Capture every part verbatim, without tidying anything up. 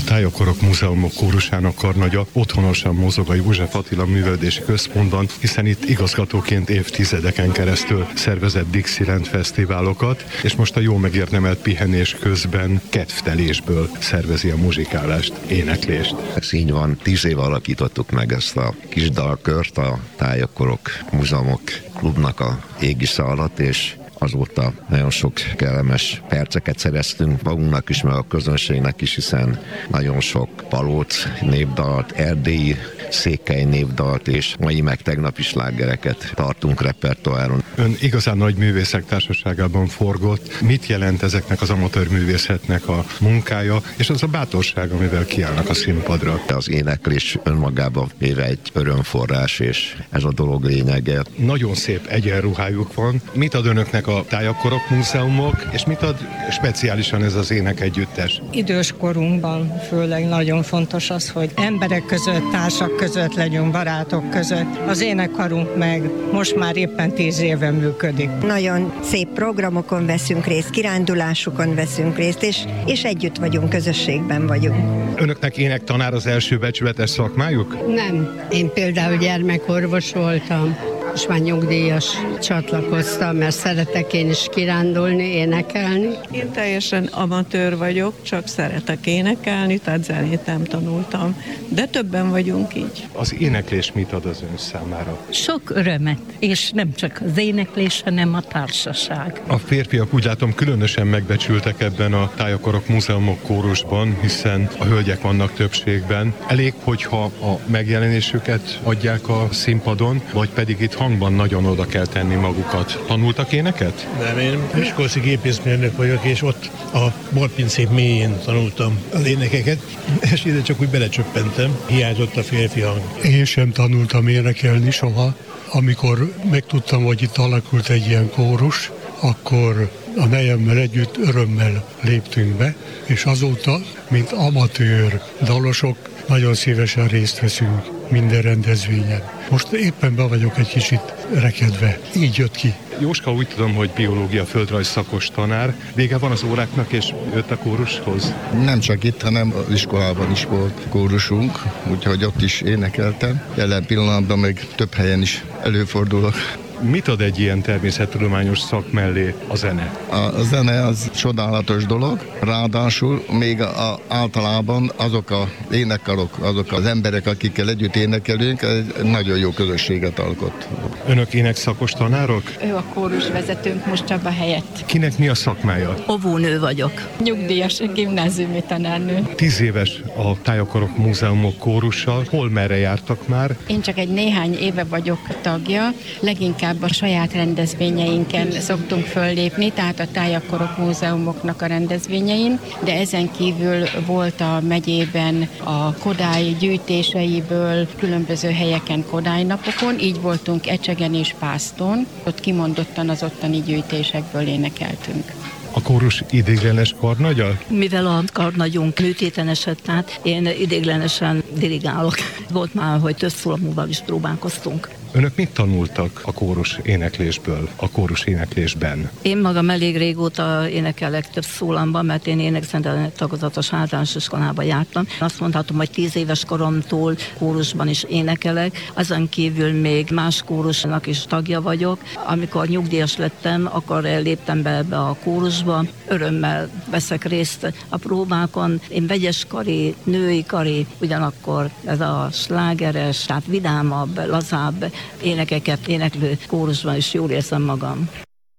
Tályakorok Múzeumok Kórusának karnagya otthonosan mozog a József Attila Művelődési Központban, hiszen itt igazgatóként évtizedeken keresztül szervezett Dixieland fesztiválokat, és most a jó megérdemelt pihenés közben kedvtelésből szervezi a muzsikálást, éneklést. Ez így van, tíz éve alakítottuk meg ezt a kis dalkört a Tályakorok Múzeumok Klubnak a égisze alatt, és azóta nagyon sok kellemes perceket szereztünk magunknak is, meg a közönségnek is, hiszen nagyon sok palóc népdalt, erdélyi székely népdalt és mai meg tegnapi slágereket tartunk repertoáron. Ön igazán nagy művészek társaságában forgott. Mit jelent ezeknek az amatőr művészetnek a munkája, és az a bátorság, amivel kiállnak a színpadra? Az éneklés önmagában véve egy örömforrás, és ez a dolog lényege. Nagyon szép egyenruhájuk van. Mit ad önöknek a Tályakorok Múzeumok, és mit ad speciálisan ez az ének együttes? Idős korunkban főleg nagyon fontos az, hogy emberek között, társak között legyünk, barátok között. Az énekkarunk meg most már éppen tíz éve működik. Nagyon szép programokon veszünk részt, kirándulásokon veszünk részt, és, és együtt vagyunk, közösségben vagyunk. Önöknek énektanár az első becsületes szakmájuk? Nem. Én például gyermekorvos voltam, és már nyugdíjas csatlakoztam, mert szeretek én is kirándulni, énekelni. Én teljesen amatőr vagyok, csak szeretek énekelni, tehát zenét nem tanultam, de többen vagyunk így. Az éneklés mit ad az ön számára? Sok örömet, és nem csak az éneklés, hanem a társaság. A férfiak úgy látom különösen megbecsültek ebben a Tályakorok Múzeumok kórusban, hiszen a hölgyek vannak többségben. Elég, hogyha a megjelenésüket adják a színpadon, vagy pedig itt hangban nagyon oda kell tenni magukat. Tanultak éneket? Nem, én miskolci gépészmérnök vagyok, és ott a borpincék mélyén tanultam az énekeket, és ide csak úgy belecsöppentem, hiányzott a férfi hang. Én sem tanultam énekelni soha. Amikor megtudtam, hogy itt alakult egy ilyen kórus, akkor a nejemmel együtt örömmel léptünk be, és azóta, mint amatőr dalosok, nagyon szívesen részt veszünk minden rendezvényen. Most éppen be vagyok egy kicsit rekedve. Így jött ki. Jóska, úgy tudom, hogy biológia földrajz szakos tanár. Vége van az óráknak, és jött a kórushoz? Nem csak itt, hanem az iskolában is volt kórusunk, úgyhogy ott is énekeltem. Jelen pillanatban még több helyen is előfordulok. Mit ad egy ilyen természettudományos szak mellé a zene? A zene az csodálatos dolog, ráadásul még a, általában azok a énekkarok, azok az emberek, akikkel együtt énekelünk, egy nagyon jó közösséget alkot. Önök énekszakos tanárok? Ő a kórusvezetőnk most Csaba helyett. Kinek mi a szakmája? Óvónő vagyok. Nyugdíjas gimnáziumi tanárnő. Tíz éves a Tályakorok Múzeumok kórussal. Hol merre jártak már? Én csak egy néhány éve vagyok tagja, leginkább a saját rendezvényeinken szoktunk föllépni, tehát a Tályakorok Múzeumoknak a rendezvényein, de ezen kívül volt a megyében a Kodály gyűjtéseiből különböző helyeken Kodály napokon, így voltunk Ecsegen és Pászton, ott kimondottan az ottani gyűjtésekből énekeltünk. A kórus ideiglenes karnagya? Mivel a karnagyunk műtéten esett át, én ideiglenesen dirigálok. Volt már, hogy több szólamúval is próbálkoztunk. Önök mit tanultak a kórus éneklésből, a kórus éneklésben? Én magam elég régóta énekelek több szólamban, mert én énekszentelen tagozatos általános iskolába jártam. Azt mondhatom, hogy tíz éves koromtól kórusban is énekelek, azon kívül még más kórusnak is tagja vagyok. Amikor nyugdíjas lettem, akkor léptem be ebbe a kórusba. Örömmel veszek részt a próbákon. Én vegyes kari, női kari, ugyanakkor ez a slágeres, tehát vidámabb, lazább énekeket éneklő kórusban is jól érzem magam.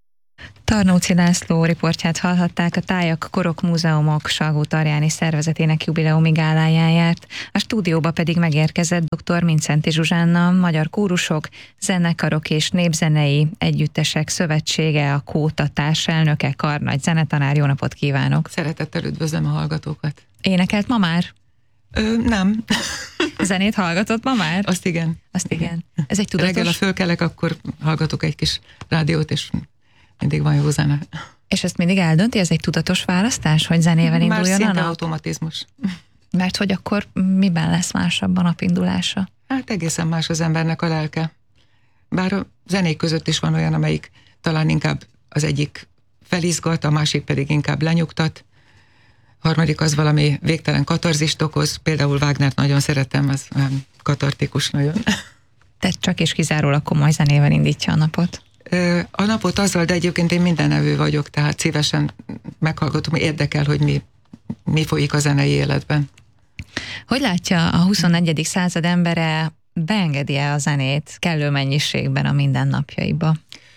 Tarnóci László riportját hallhatták, a Tályakorok Múzeumok Salgó-Tarjáni szervezetének jubileumi gáláján járt. A stúdióba pedig megérkezett dr. Mindszenty Zsuzsánna, Magyar Kórusok, Zenekarok és Népzenei Együttesek Szövetsége, a Kóta társelnöke, karnagy zenetanár. Jó napot kívánok! Szeretettel üdvözlöm a hallgatókat! Énekelt ma már? Ö, nem. Zenét hallgatott ma már? Azt igen. Azt igen. Ez egy tudatos... Reggel, ha fölkelek, akkor hallgatok egy kis rádiót, és mindig van jó zene. És ezt mindig eldönti? Ez egy tudatos választás, hogy zenével induljon a nap? Már szinte automatizmus. Mert hogy akkor miben lesz másabb a napindulása? Hát egészen más az embernek a lelke. Bár a zenék között is van olyan, amelyik talán inkább az egyik felizgat, a másik pedig inkább lenyugtat. harmadik az valami végtelen katarzist okoz, például Wagnert nagyon szeretem, az katartikus nagyon. Tehát csak és kizárólag komoly zenével indítja a napot? A napot azzal, de egyébként én mindenevő vagyok, tehát szívesen meghallgatom, érdekel, hogy mi, mi folyik a zenei életben. Hogy látja, a huszonegyedik század embere beengedi-e a zenét kellő mennyiségben a mindennapjaiba?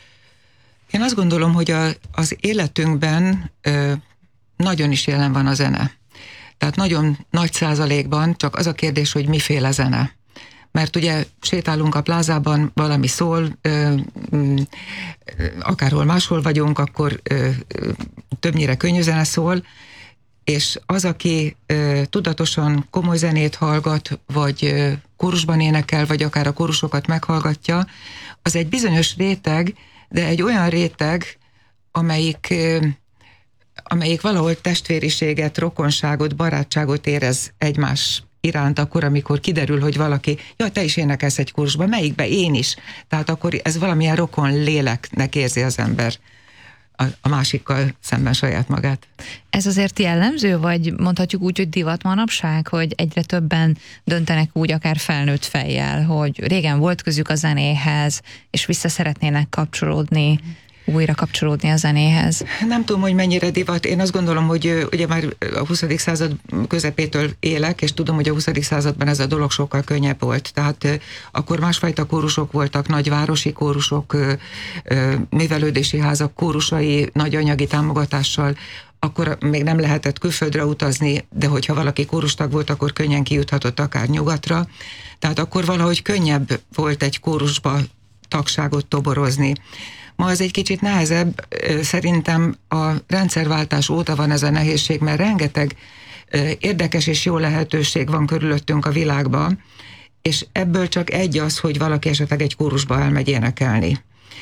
Én azt gondolom, hogy a, az életünkben ö, nagyon is jelen van a zene. Tehát nagyon nagy százalékban, csak az a kérdés, hogy miféle zene. Mert ugye sétálunk a plázában, valami szól, ö, ö, akárhol máshol vagyunk, akkor ö, ö, többnyire könnyű zene szól, és az, aki ö, tudatosan komoly zenét hallgat, vagy ö, kórusban énekel, vagy akár a kórusokat meghallgatja, az egy bizonyos réteg, de egy olyan réteg, amelyik, ö, amelyik valahol testvériséget, rokonságot, barátságot érez egymás iránt, akkor, amikor kiderül, hogy valaki, ja, te is énekelsz egy kórusban, melyikbe? Én is. Tehát akkor ez valamilyen rokon léleknek érzi az ember a, a másikkal szemben saját magát. Ez azért jellemző, vagy mondhatjuk úgy, hogy divat manapság, hogy egyre többen döntenek úgy, akár felnőtt fejjel, hogy régen volt közük a zenéhez, és vissza szeretnének kapcsolódni, újra kapcsolódni a zenéhez? Nem tudom, hogy mennyire divat. Én azt gondolom, hogy ugye már a huszadik század közepétől élek, és tudom, hogy a huszadik században ez a dolog sokkal könnyebb volt. Tehát akkor másfajta kórusok voltak, nagyvárosi kórusok, művelődési házak kórusai, nagy anyagi támogatással. Akkor még nem lehetett külföldre utazni, de hogyha valaki kórustag volt, akkor könnyen kijuthatott akár nyugatra. Tehát akkor valahogy könnyebb volt egy kórusba tagságot toborozni. Ma az egy kicsit nehezebb, szerintem a rendszerváltás óta van ez a nehézség, mert rengeteg érdekes és jó lehetőség van körülöttünk a világban, és ebből csak egy az, hogy valaki esetleg egy kórusba elmegy énekelni.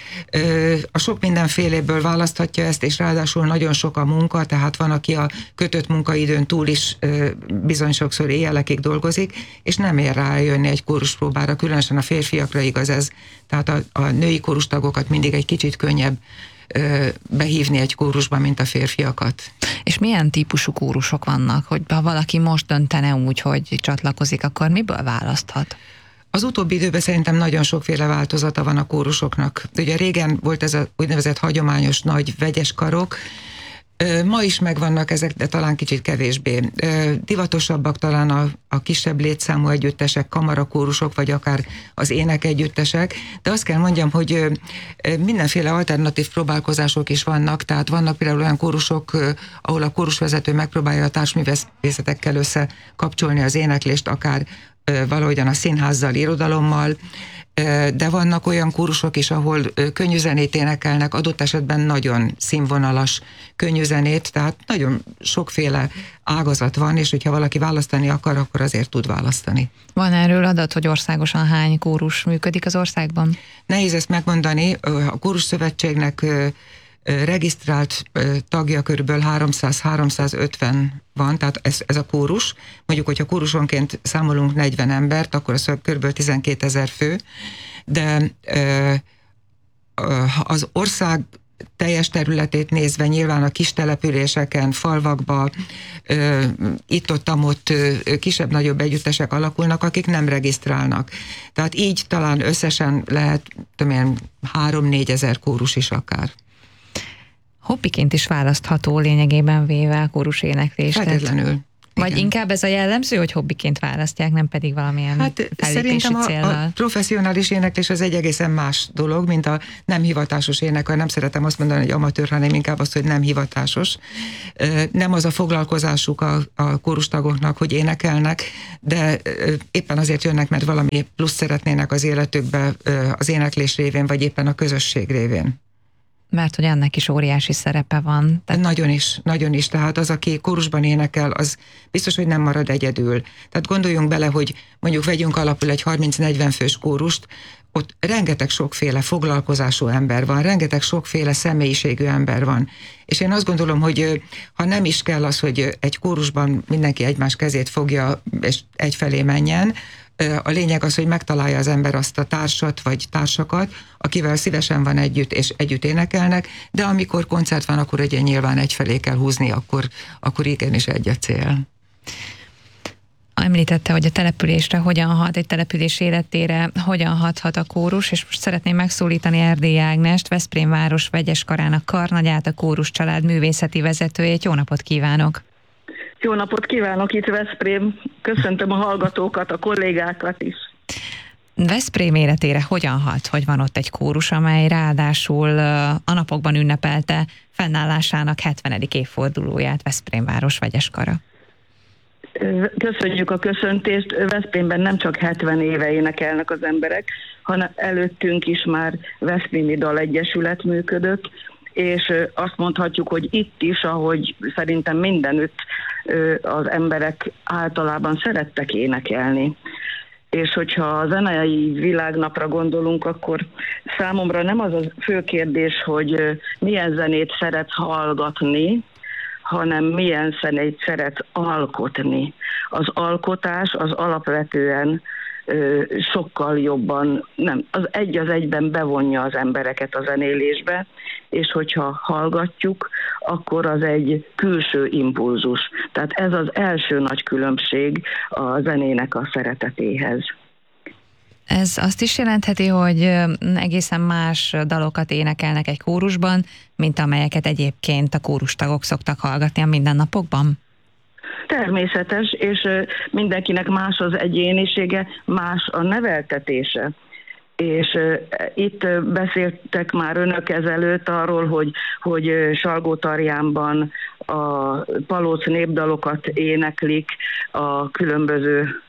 A sok mindenféléből választhatja ezt, és ráadásul nagyon sok a munka, tehát van, aki a kötött munkaidőn túl is bizony sokszor éjjelekig dolgozik, és nem ér rá jönni egy kóruspróbára, különösen a férfiakra igaz ez. Tehát a, a női kórustagokat mindig egy kicsit könnyebb behívni egy kórusba, mint a férfiakat. És milyen típusú kórusok vannak, hogy ha valaki most döntene úgy, hogy csatlakozik, akkor miből választhat? Az utóbbi időben szerintem nagyon sokféle változata van a kórusoknak. Ugye régen volt ez a úgynevezett hagyományos nagy vegyes karok, ma is megvannak ezek, de talán kicsit kevésbé. Divatosabbak talán a, a kisebb létszámú együttesek, kamarakórusok, vagy akár az énekegyüttesek, de azt kell mondjam, hogy mindenféle alternatív próbálkozások is vannak, tehát vannak például olyan kórusok, ahol a kórusvezető megpróbálja a társművészetekkel összekapcsolni az éneklést, akár valahogyan a színházzal, irodalommal, de vannak olyan kórusok is, ahol könnyűzenét énekelnek, adott esetben nagyon színvonalas könnyűzenét, tehát nagyon sokféle ágazat van, és hogyha valaki választani akar, akkor azért tud választani. Van erről adat, hogy országosan hány kórus működik az országban? Nehéz ezt megmondani, a Kórusszövetségnek regisztrált tagja körülbelül háromszáz-háromszázötven van, tehát ez, ez a kórus. Mondjuk, hogyha kórusonként számolunk negyven embert, akkor az körülbelül tizenkétezer fő, de az ország teljes területét nézve nyilván a kis településeken, falvakba, itt-ott-ott kisebb-nagyobb együttesek alakulnak, akik nem regisztrálnak. Tehát így talán összesen lehet, tudom én, három-négyezer kórus is akár. Hobbiként is választható lényegében véve a kórus éneklést. Feltétlenül. Vagy igen. Inkább ez a jellemző, hogy hobbiként választják, nem pedig valamilyen hát fellépési céllal? A, a professzionális éneklés az egy egészen más dolog, mint a nem hivatásos énekel. Nem szeretem azt mondani, hogy amatőr, hanem inkább azt, hogy nem hivatásos. Nem az a foglalkozásuk a, a kórustagoknak, hogy énekelnek, de éppen azért jönnek, mert valami plusz szeretnének az életükbe az éneklés révén, vagy éppen a közösség révén. Mert hogy ennek is óriási szerepe van. Tehát... Nagyon is, nagyon is. Tehát az, aki kórusban énekel, az biztos, hogy nem marad egyedül. Tehát gondoljunk bele, hogy mondjuk vegyünk alapul egy harminc-negyven fős kórust, ott rengeteg sokféle foglalkozású ember van, rengeteg sokféle személyiségű ember van. És én azt gondolom, hogy ha nem is kell az, hogy egy kórusban mindenki egymás kezét fogja, és egyfelé menjen, A lényeg az, hogy megtalálja az ember azt a társat vagy társakat, akivel szívesen van együtt, és együtt énekelnek, de amikor koncert van, akkor ugye nyilván egyfelé kell húzni, akkor, akkor igenis egy a cél. Említette, hogy a településre hogyan hat, egy település életére hogyan hathat a kórus, és most szeretném megszólítani Erdélyi Ágnest, Veszprém város vegyes karának karnagyát, a kórus család művészeti vezetőjét. Jó napot kívánok! Jó napot kívánok, itt Veszprém. Köszöntöm a hallgatókat, a kollégákat is. Veszprém életére hogyan hat, hogy van ott egy kórus, amely ráadásul a napokban ünnepelte fennállásának hetvenedik évfordulóját, Veszprém város vegyes kara? Köszönjük a köszöntést. Veszprémben nem csak hetven éve énekelnek az emberek, hanem előttünk is már Veszprémi Dalegyesület működött, és azt mondhatjuk, hogy itt is, ahogy szerintem mindenütt az emberek általában szerettek énekelni. És hogyha a zenei világnapra gondolunk, akkor számomra nem az a fő kérdés, hogy milyen zenét szeretsz hallgatni, hanem milyen zenét szeretsz alkotni. Az alkotás az alapvetően ö, sokkal jobban, nem, az egy az egyben bevonja az embereket a zenélésbe, és hogyha hallgatjuk, akkor az egy külső impulzus. Tehát ez az első nagy különbség a zenének a szeretetéhez. Ez azt is jelentheti, hogy egészen más dalokat énekelnek egy kórusban, mint amelyeket egyébként a kórustagok szoktak hallgatni a mindennapokban? Természetes, és mindenkinek más az egyénisége, más a neveltetése. És uh, itt uh, beszéltek már önök ezelőtt arról, hogy, hogy uh, Salgótarjánban a palóc népdalokat éneklik, a különböző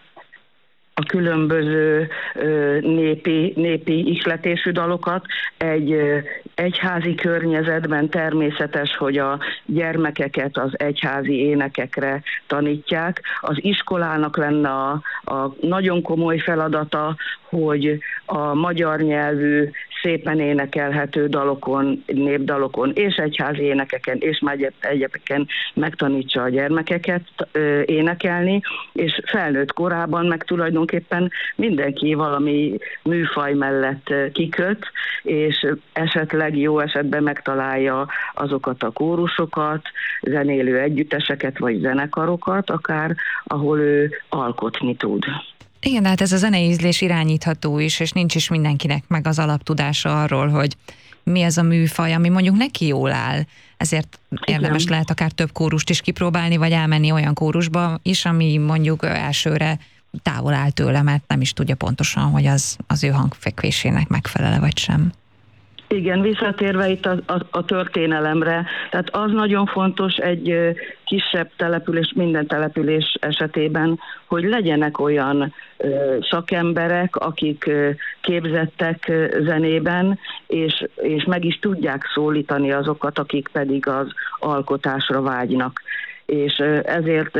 a különböző ö, népi, népi ihletésű dalokat. Egy ö, egyházi környezetben természetes, hogy a gyermekeket az egyházi énekekre tanítják. Az iskolának lenne a, a nagyon komoly feladata, hogy a magyar nyelvű, szépen énekelhető dalokon, népdalokon és egyházi énekeken és egyébként megtanítsa a gyermekeket ö, énekelni, és felnőtt korában meg tulajdonképpen mindenki valami műfaj mellett kiköt, és esetleg jó esetben megtalálja azokat a kórusokat, zenélő együtteseket vagy zenekarokat, akár ahol ő alkotni tud. Igen, de hát ez a zenei ízlés irányítható is, és nincs is mindenkinek meg az alaptudása arról, hogy mi ez a műfaj, ami mondjuk neki jól áll. Ezért érdemes Igen. lehet akár több kórust is kipróbálni, vagy elmenni olyan kórusba is, ami mondjuk elsőre távol áll tőle, mert nem is tudja pontosan, hogy az, az ő hangfekvésének megfelele vagy sem. Igen, visszatérve itt a, a, a történelemre, tehát az nagyon fontos egy ö, kisebb település, minden település esetében, hogy legyenek olyan ö, szakemberek, akik ö, képzettek ö, zenében, és, és meg is tudják szólítani azokat, akik pedig az alkotásra vágynak. És ezért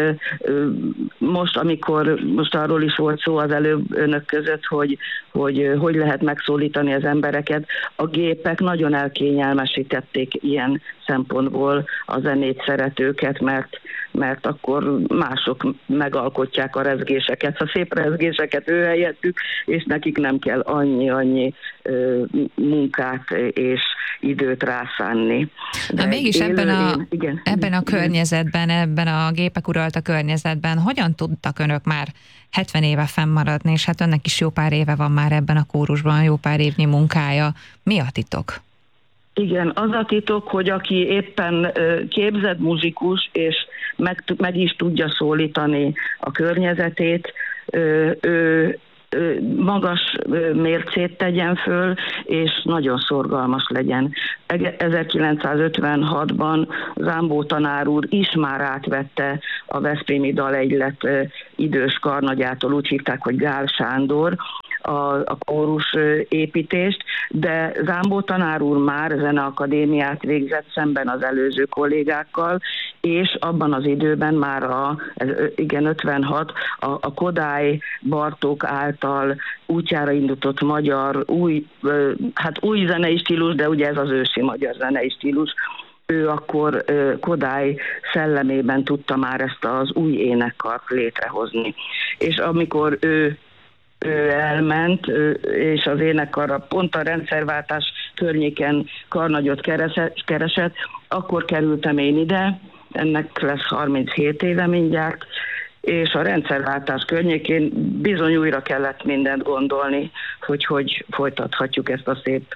most, amikor most arról is volt szó az előbb önök között, hogy hogy, hogy lehet megszólítani az embereket, a gépek nagyon elkényelmesítették ilyen szempontból a zenét szeretőket, mert, mert akkor mások megalkotják a rezgéseket, a szép rezgéseket ő helyettük, és nekik nem kell annyi-annyi munkát és időt rászánni. De mégis élő, ebben a, én, igen, ebben a környezetben, ebben a gépek uralta környezetben hogyan tudtak önök már hetven éve fennmaradni, és hát önnek is jó pár éve van már ebben a kórusban, jó pár évnyi munkája. Mi a titok? Igen, az a titok, hogy aki éppen képzett muzsikus, és meg, meg is tudja szólítani a környezetét, ő magas mércét tegyen föl, és nagyon szorgalmas legyen. ezerkilencszázötvenhatban Zámbó tanár úr is már átvette a Veszprémi Dalegylet idős karnagyától, úgy hívták, hogy Gál Sándor, a, a kórus építést, de Zámbó tanár úr már zeneakadémiát végzett szemben az előző kollégákkal, és abban az időben már a, igen, ötvenhat, a, a Kodály Bartók által útjára indított magyar új, hát új zenei stílus, de ugye ez az ősi magyar zenei stílus, ő akkor Kodály szellemében tudta már ezt az új énekkart létrehozni. És amikor ő ő elment, ő, és az énekkarra pont a rendszerváltás környéken karnagyot keresett, akkor kerültem én ide, ennek lesz harminchét éve mindjárt, és a rendszerváltás környékén bizony újra kellett mindent gondolni, hogy hogy folytathatjuk ezt a szép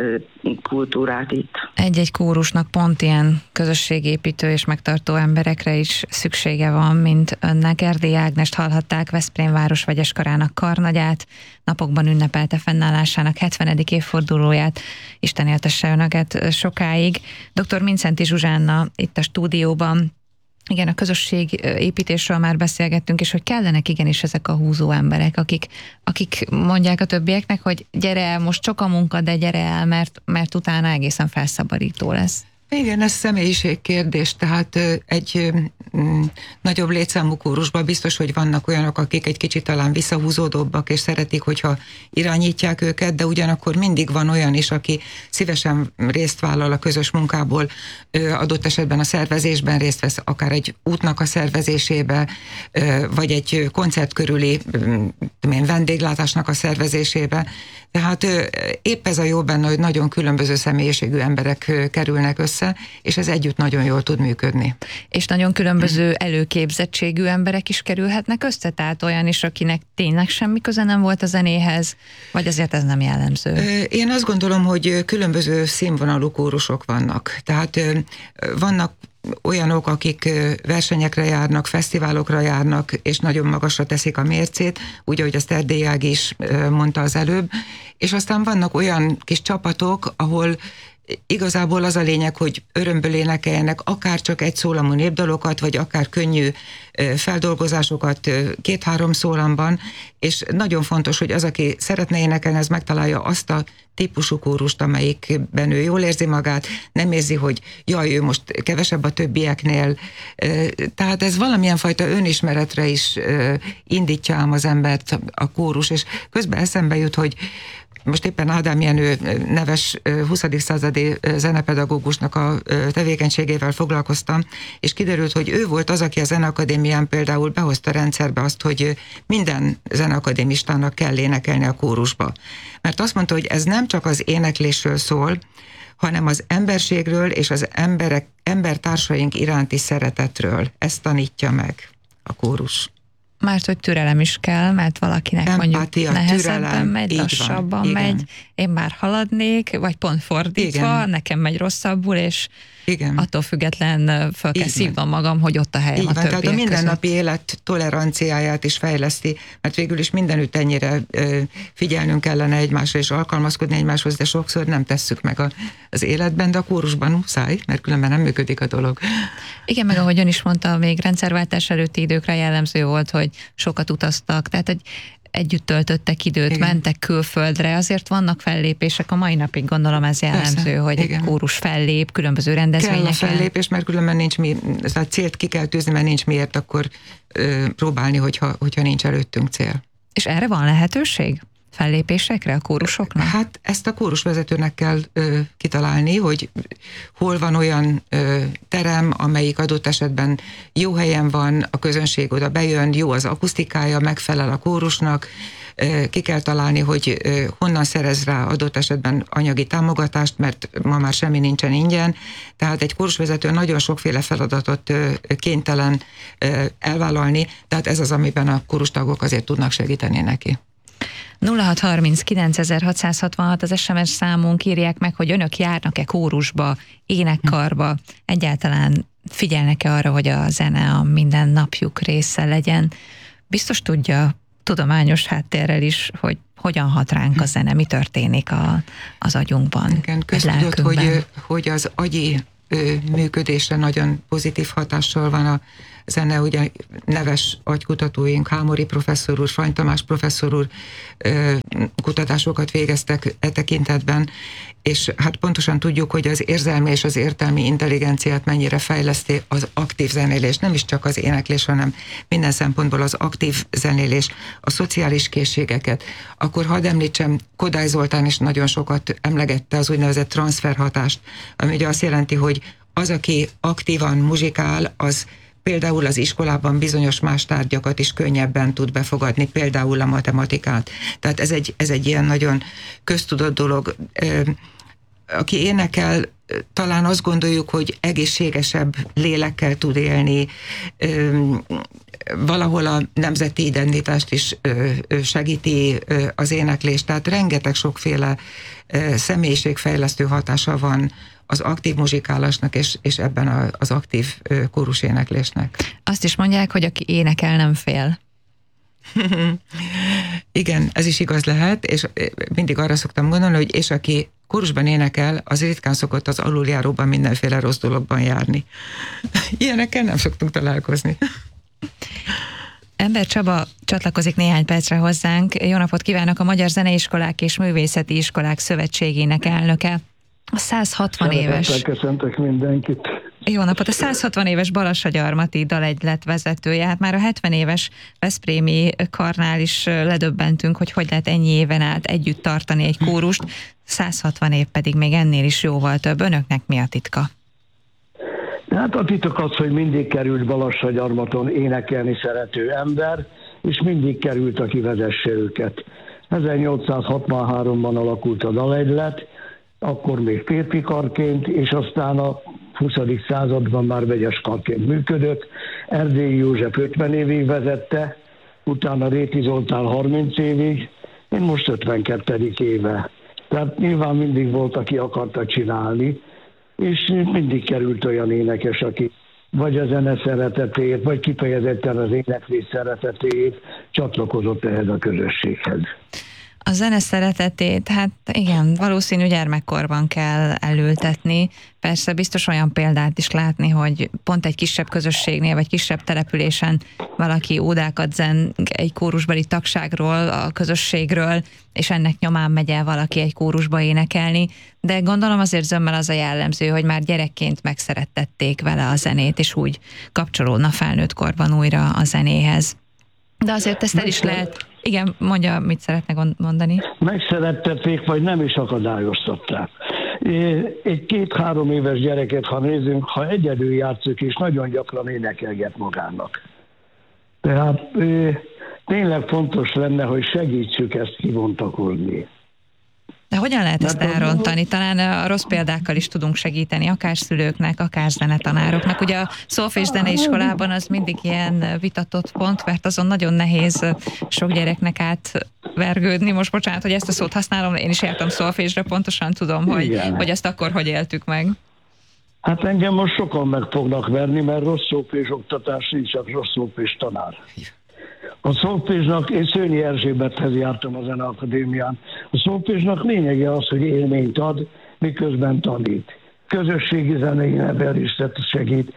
kultúrát itt. Egy-egy kórusnak pont ilyen közösségépítő és megtartó emberekre is szüksége van, mint önnek. Erdélyi Ágnest hallhatták, Veszprém város vegyeskarának karnagyát, napokban ünnepelte fennállásának hetvenedik évfordulóját. Isten éltesse önöket sokáig. dr. Mindszenty Zsuzsánna itt a stúdióban. Igen, a közösségépítésről már beszélgettünk, és hogy kellenek igenis ezek a húzó emberek, akik, akik mondják a többieknek, hogy gyere el, most csak a munka, de gyere el, mert, mert utána egészen felszabadító lesz. Igen, ez személyiségkérdés, tehát egy mm, nagyobb létszámú kórusban biztos, hogy vannak olyanok, akik egy kicsit talán visszahúzódóbbak, és szeretik, hogyha irányítják őket, de ugyanakkor mindig van olyan is, aki szívesen részt vállal a közös munkából, adott esetben a szervezésben részt vesz, akár egy útnak a szervezésébe, vagy egy koncert körüli én, vendéglátásnak a szervezésébe. Tehát épp ez a jó benne, hogy nagyon különböző személyiségű emberek kerülnek össze, és ez együtt nagyon jól tud működni. És nagyon különböző előképzettségű emberek is kerülhetnek össze, tehát olyan is, akinek tényleg semmi köze nem volt a zenéhez, vagy azért ez nem jellemző? Én azt gondolom, hogy különböző színvonalú kórusok vannak. Tehát vannak olyanok, akik versenyekre járnak, fesztiválokra járnak, és nagyon magasra teszik a mércét, úgy, ahogy azt Erdélyi Ági is mondta az előbb, és aztán vannak olyan kis csapatok, ahol igazából az a lényeg, hogy örömből énekeljenek akár csak egy szólamú népdalokat, vagy akár könnyű feldolgozásokat két-három szólamban, és nagyon fontos, hogy az, aki szeretne énekelni, az megtalálja azt a típusú kórust, amelyikben ő jól érzi magát, nem érzi, hogy jaj, ő most kevesebb a többieknél. Tehát ez valamilyen fajta önismeretre is indítja ám az embert a kórus, és közben eszembe jut, hogy most éppen Ádám Jenő neves huszadik századi zenepedagógusnak a tevékenységével foglalkoztam, és kiderült, hogy ő volt az, aki a Zeneakadémián például behozta rendszerbe azt, hogy minden zeneakadémistának kell énekelni a kórusba. Mert azt mondta, hogy ez nem csak az éneklésről szól, hanem az emberségről és az emberek, embertársaink iránti szeretetről. Ezt tanítja meg a kórus. Mert hogy türelem is kell, mert valakinek Empátia, mondjuk nehezebben türelem, megy, lassabban van, megy, én már haladnék, vagy pont fordítva, igen. Nekem megy rosszabbul, és igen. Attól független fel kell szívnom magam, hogy ott a helyem a többiek között. Tehát a mindennapi élet toleranciáját is fejleszti, mert végül is mindenütt ennyire ö, figyelnünk kellene egymásra, és alkalmazkodni egymáshoz, de sokszor nem tesszük meg a, az életben, de a kórusban muszáj, mert különben nem működik a dolog. Igen, meg ahogy ön is mondta, még rendszerváltás előtti időkre jellemző volt, hogy sokat utaztak, tehát egy együtt töltöttek időt, igen. Mentek külföldre, azért vannak fellépések, a mai napig gondolom ez jellemző, persze, hogy igen. Egy kórus fellép, különböző rendezvényeken. Kell a fellépés, mert különben nincs mi, a célt ki kell tűzni, mert nincs miért akkor ö, próbálni, hogyha, hogyha nincs előttünk cél. És erre van lehetőség? Fellépésekre a kórusoknak? Hát ezt a kórusvezetőnek kell ö, kitalálni, hogy hol van olyan ö, terem, amelyik adott esetben jó helyen van, a közönség oda bejön, jó az akusztikája, megfelel a kórusnak, ö, ki kell találni, hogy ö, honnan szerez rá adott esetben anyagi támogatást, mert ma már semmi nincsen ingyen, tehát egy kórusvezető nagyon sokféle feladatot ö, kénytelen ö, elvállalni, tehát ez az, amiben a kórustagok azért tudnak segíteni neki. nulla hat harminc kilenc hatszázhatvanhat az es em es számunk, írják meg, hogy önök járnak-e kórusba, énekkarba, egyáltalán figyelnek-e arra, hogy a zene a minden napjuk része legyen. Biztos tudja tudományos háttérrel is, hogy hogyan hat ránk a zene, mi történik a, az agyunkban. Igen, köztudott, hogy, hogy az agyi ö, működésre nagyon pozitív hatással van a zene, ugye neves agykutatóink, Hámori professzor úr, Frany Tamás professzor úr ö, kutatásokat végeztek e tekintetben, és hát pontosan tudjuk, hogy az érzelmi és az értelmi intelligenciát mennyire fejleszti az aktív zenélés, nem is csak az éneklés, hanem minden szempontból az aktív zenélés, a szociális készségeket. Akkor hadd említsem, Kodály Zoltán is nagyon sokat emlegette az úgynevezett transferhatást, ami ugye azt jelenti, hogy az, aki aktívan muzsikál, az például az iskolában bizonyos más tárgyakat is könnyebben tud befogadni, például a matematikát. Tehát ez egy, ez egy ilyen nagyon köztudott dolog. Aki énekel, talán azt gondoljuk, hogy egészségesebb lélekkel tud élni, valahol a nemzeti identitást is segíti az éneklés, tehát rengeteg sokféle személyiségfejlesztő hatása van az aktív muzsikálásnak, és, és ebben az aktív kóruséneklésnek. Azt is mondják, hogy aki énekel, nem fél. Igen, ez is igaz lehet, és mindig arra szoktam gondolni, hogy és aki kórusban énekel, az ritkán szokott az aluljáróban mindenféle rossz dologban járni. Ilyenekkel nem szoktunk találkozni. Ember Csaba csatlakozik néhány percre hozzánk. Jó napot kívánok, a Magyar Zeneiskolák és Művészeti Iskolák Szövetségének elnöke. A száz hatvan éves... Köszöntök mindenkit. Jó napot! A száz hatvan éves Balassagyarmati dalegylet vezetője. Hát már a hetven éves veszprémi karnál is ledöbbentünk, hogy hogy lehet ennyi éven át együtt tartani egy kórust. száz hatvan év pedig még ennél is jóval több. Önöknek mi a titka? Hát a titok az, hogy mindig került Balassagyarmaton énekelni szerető ember, és mindig került, aki vezesse őket. ezernyolcszázhatvanháromban alakult a dalegylet, akkor még férfi karként, és aztán a huszadik században már vegyes karként működött. Erdélyi József ötven évig vezette, utána Réti Zoltán harminc évig, én most ötvenkettedik éve. Tehát nyilván mindig volt, aki akarta csinálni, és mindig került olyan énekes, aki vagy a zene szeretetéért, vagy kifejezetten az éneklés szeretetéért csatlakozott ehhez a közösséghez. A zene szeretetét, hát igen, valószínű gyermekkorban kell elültetni. Persze biztos olyan példát is látni, hogy pont egy kisebb közösségnél, vagy kisebb településen valaki ódákat zeng egy kórusbeli tagságról, a közösségről, és ennek nyomán megy el valaki egy kórusba énekelni. De gondolom azért zömmel az a jellemző, hogy már gyerekként megszerettették vele a zenét, és úgy kapcsolódna felnőtt korban újra a zenéhez. De azért ezt el is lehet... Igen, mondja, mit szeretne mondani. Megszerettették, vagy nem is akadályoztatták. Egy két-három éves gyereket, ha nézünk, ha egyedül játszik, és nagyon gyakran énekelget magának. Tehát tényleg fontos lenne, hogy segítsük ezt kibontakozni. De hogyan lehet ezt elrontani? Talán a rossz példákkal is tudunk segíteni, akár szülőknek, akár zenetanároknak. Ugye a szolfés zeneiskolában az mindig ilyen vitatott pont, mert azon nagyon nehéz sok gyereknek átvergődni. Most bocsánat, hogy ezt a szót használom, én is jártam szolfésre, pontosan tudom, hogy, hogy ezt akkor hogy éltük meg. Hát engem most sokan meg fognak verni, mert rossz szolfés oktatás nincs, csak rossz szolfés tanár. A szolfésnak, én Szőnyi Erzsébethez jártam a Zeneakadémián, a szolfésnak lényege az, hogy élményt ad, miközben tanít. Közösségi zenei nevelést segít.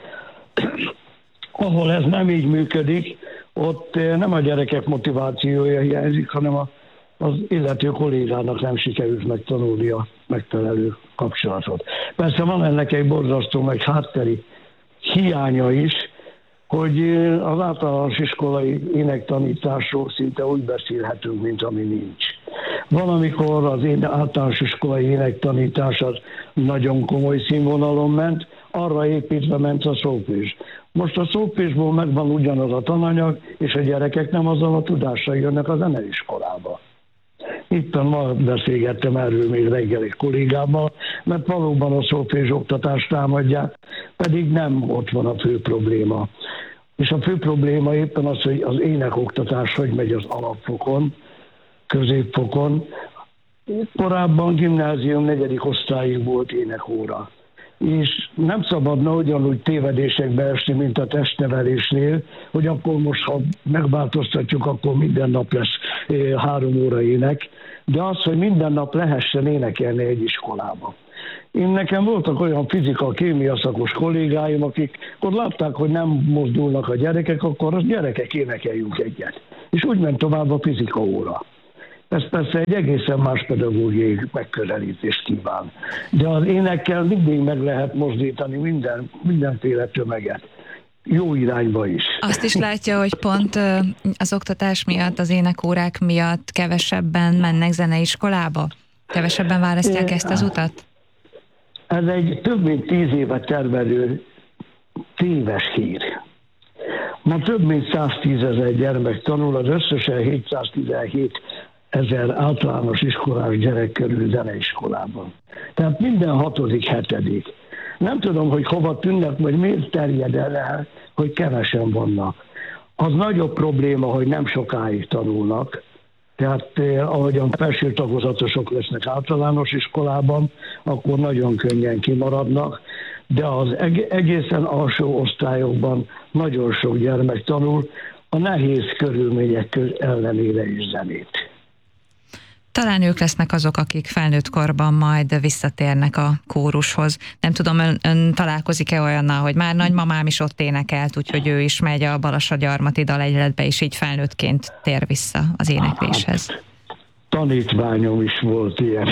Ahol ez nem így működik, ott nem a gyerekek motivációja hiányzik, hanem a, az illető kollégának nem sikerült megtanulni a megfelelő kapcsolatot. Persze van ennek egy borzasztó meg hátteri hiánya is, hogy az általános iskolai énektanításról szinte úgy beszélhetünk, mint ami nincs. Valamikor az én általános iskolai énektanítás az nagyon komoly színvonalon ment, arra építve ment a szolfés. Most a szolfésból megvan ugyanaz a tananyag, és a gyerekek nem azzal a tudással jönnek a zeneiskolába. Itten ma beszélgettem erről még reggel egy kollégámmal, mert valóban a szolfés oktatást támadják, pedig nem ott van a fő probléma. És a fő probléma éppen az, hogy az énekoktatás hogy megy az alapfokon, középfokon. Korábban gimnázium negyedik osztályig volt énekóra. És nem szabadna ugyanúgy tévedésekbe esni, mint a testnevelésnél, hogy akkor most, ha megváltoztatjuk, akkor minden nap lesz három óra ének, de az, hogy minden nap lehessen énekelni egy iskolába. Én nekem voltak olyan fizika-kémia szakos kollégáim, akik akkor látták, hogy nem mozdulnak a gyerekek, akkor az gyerekek énekeljünk egyet. És úgy ment tovább a fizika óra. Ez persze egy egészen más pedagógiai megközelítést kíván. De az énekkel mindig meg lehet mozdítani minden, mindenféle tömeget. Jó irányba is. Azt is látja, hogy pont az oktatás miatt, az énekórák miatt kevesebben mennek zeneiskolába? Kevesebben választják ezt az utat? Ez egy több mint tíz éve termelő téves hír. mert több mint száztízezer gyermek tanul, az összesen hétszáztizenhét ezer általános iskolás gyerek kerül zeneiskolában. Tehát minden hatodik, hetedik. Nem tudom, hogy hova tűnnek, vagy miért terjed el, hogy kevesen vannak. Az nagyobb probléma, hogy nem sokáig tanulnak, tehát eh, ahogyan felső tagozatosok lesznek általános iskolában, akkor nagyon könnyen kimaradnak, de az eg- egészen alsó osztályokban nagyon sok gyermek tanul, a nehéz körülmények köz- ellenére is zenét. Talán ők lesznek azok, akik felnőtt korban majd visszatérnek a kórushoz. Nem tudom, ön, ön találkozik-e olyannal, hogy már nagymamám is ott énekelt, úgyhogy ő is megy a Balassagyarmati Dalegyletbe, és így felnőttként tér vissza az énekléshez. Hát, tanítványom is volt ilyen.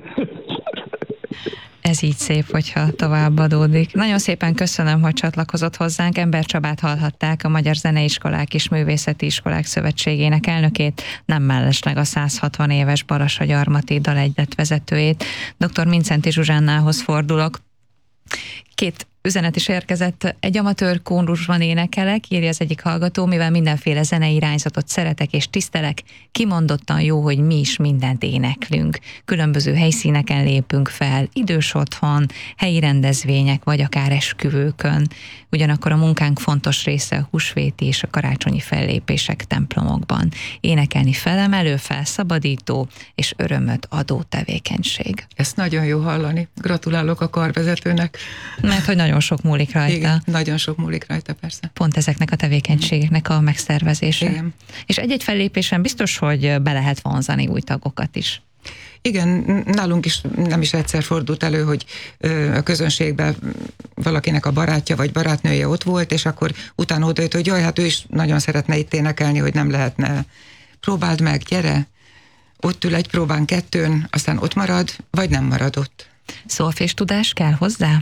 Ez így szép, hogyha továbbadódik. Nagyon szépen köszönöm, hogy csatlakozott hozzánk. Ember Csabát hallhatták, a Magyar Zeneiskolák és Művészeti Iskolák Szövetségének elnökét, nem mellesleg a száz hatvan éves Balassagyarmati Dalegylet vezetőjét. dr. Mindszenty Zsuzsánnához fordulok. Két üzenet is érkezett. Egy amatőr kórusban énekelek, írja az egyik hallgató, mivel mindenféle zenei irányzatot szeretek és tisztelek, kimondottan jó, hogy mi is mindent éneklünk. Különböző helyszíneken lépünk fel, idős otthon, helyi rendezvények, vagy akár esküvőkön. Ugyanakkor a munkánk fontos része a húsvéti és a karácsonyi fellépések templomokban. Énekelni felemelő, felszabadító és örömöt adó tevékenység. Ezt nagyon jó hallani. Gratulálok a karvezetőnek. Mert hogy nagyon sok múlik rajta. Igen, nagyon sok múlik rajta, persze. Pont ezeknek a tevékenységeknek a megszervezése. Igen. És egy-egy fellépésen biztos, hogy be lehet vonzani új tagokat is. Igen, nálunk is nem is egyszer fordult elő, hogy a közönségben valakinek a barátja vagy barátnője ott volt, és akkor utána odajött, hogy jaj, hát ő is nagyon szeretne itt énekelni, hogy nem lehetne. Próbáld meg, gyere! Ott ül egy próbán kettőn, aztán ott marad, vagy nem marad ott. Szolfés tudás kell hozzá?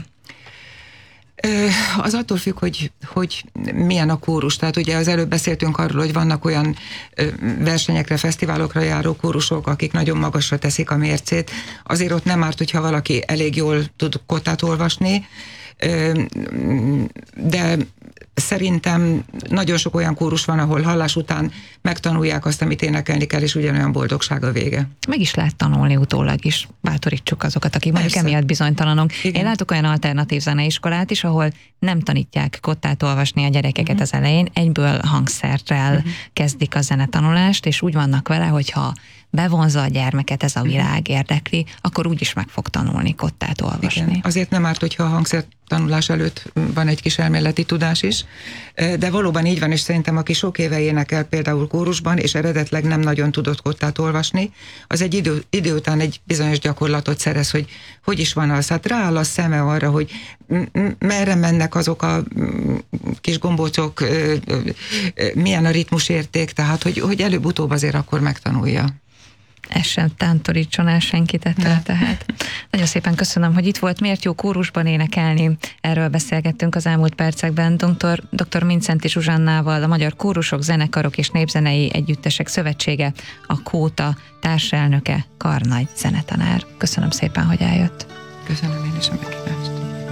Az attól függ, hogy, hogy milyen a kórus. Tehát ugye az előbb beszéltünk arról, hogy vannak olyan versenyekre, fesztiválokra járó kórusok, akik nagyon magasra teszik a mércét. Azért ott nem árt, hogyha valaki elég jól tud kottát olvasni, de szerintem nagyon sok olyan kórus van, ahol hallás után megtanulják azt, amit énekelni kell, és ugyanolyan boldogság a vége. Meg is lehet tanulni utólag is. Bátorítsuk azokat, akik mondjuk emiatt bizonytalanok. Én látok olyan alternatív zeneiskolát is, ahol nem tanítják kottát olvasni a gyerekeket uh-huh. az elején, egyből hangszerrel uh-huh. kezdik a zenetanulást, és úgy vannak vele, hogyha bevonza a gyermeket ez a világ, érdekli, akkor úgyis meg fog tanulni kottát olvasni. Igen. Azért nem árt, hogyha a hangszertanulás előtt van egy kis elméleti tudás is, de valóban így van, és szerintem aki sok éve énekel például kórusban, és eredetleg nem nagyon tudott kottát olvasni, az egy idő, idő után egy bizonyos gyakorlatot szerez, hogy hogy is van az. Hát rááll a szeme arra, hogy merre mennek azok a kis gombócok, milyen a ritmusérték, tehát hogy, hogy előbb-utóbb azért akkor megtanulja. Ez sem tántorítson el senkit ettől, tehát. Nagyon szépen köszönöm, hogy itt volt. Miért jó kórusban énekelni? Erről beszélgettünk az elmúlt percekben dr. dr. Mindszenty Zsuzsannával, a Magyar Kórusok, Zenekarok és Népzenei Együttesek Szövetsége, a Kóta társelnöke, karnagy zenetanár. Köszönöm szépen, hogy eljött. Köszönöm én is a meghívást.